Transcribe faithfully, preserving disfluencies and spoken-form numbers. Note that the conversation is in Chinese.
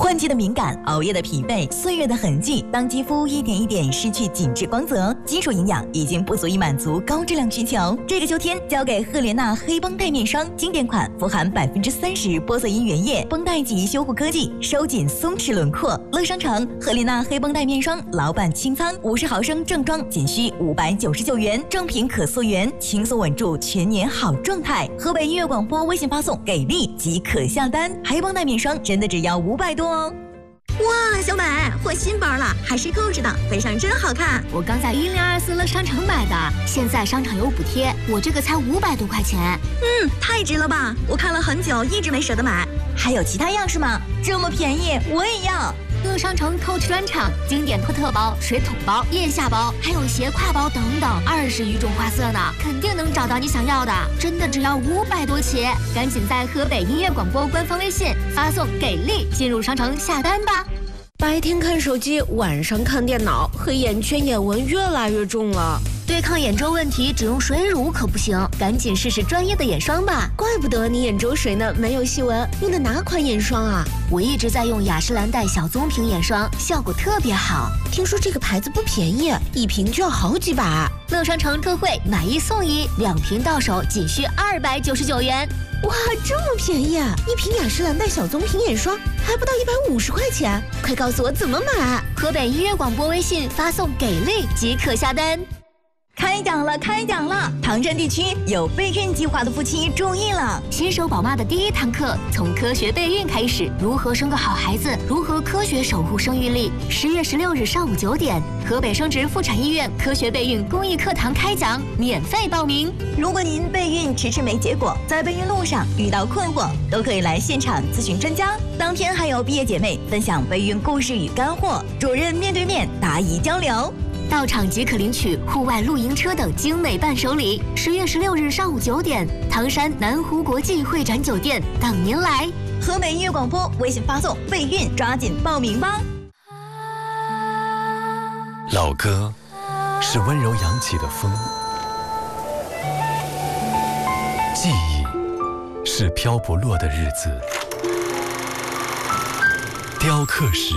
换季的敏感，熬夜的疲惫，岁月的痕迹，当肌肤一点一点失去紧致光泽，基础营养已经不足以满足高质量需求。这个秋天，交给赫莲娜黑绷带面霜经典款，富含百分之三十玻色因原液、绷带级修护科技，收紧松弛轮廓。乐商城赫莲娜黑绷带面霜老版清仓，五十毫升正装仅需五百九十九元，正品可溯源，轻松稳住全年好状态。河北音乐广播微信发送给力即可下单，黑绷带面霜真的只要五百多哦。 哇，小美换新包了，还是购置的，背上真好看。 我刚在一零二四乐商城买的，现在商场有补贴，我这个才五百多块钱。 嗯，太值了吧！我看了很久，一直没舍得买。 还有其他样式吗？这么便宜，我也要。 乐商城 Coach 专场，经典托特包、水桶包、腋下包，还有斜挎包等等，二十余种花色呢，肯定能找到你想要的。真的只要五百多起，赶紧在河北音乐广播官方微信发送“给力”进入商城下单吧。 白天看手机，晚上看电脑，黑眼圈、眼纹越来越重了。 对抗眼周问题，只用水乳可不行，赶紧试试专业的眼霜吧。 怪不得你眼周水嫩，没有细纹，用的哪款眼霜啊？ 我一直在用雅诗兰黛小棕瓶眼霜，效果特别好。 听说这个牌子不便宜，一瓶就要好几百。 乐商城特惠，买一送一，两瓶到手仅需二百九十九元。 哇，这么便宜啊！一瓶雅诗兰黛小棕瓶眼霜还不到一百五十块钱，快告诉我怎么买！ 河北音乐广播微信发送“给力”即可下单。 开讲了，开讲了！唐山地区有备孕计划的夫妻注意了， 新手宝妈的第一堂课，从科学备孕开始，如何生个好孩子，如何科学守护生育力。十月十六日上午九点，河北生殖妇产医院科学备孕公益课堂开讲，免费报名。 如果您备孕迟迟没结果，在备孕路上遇到困惑，都可以来现场咨询专家。当天还有毕业姐妹分享备孕故事与干货，主任面对面答疑交流。 到场即可领取户外露营车等精美伴手礼。十月十六日上午九点，唐山南湖国际会展酒店等您来。 河北音乐广播微信发送备孕，抓紧报名吧。 老歌是温柔扬起的风，记忆是飘不落的日子，雕刻时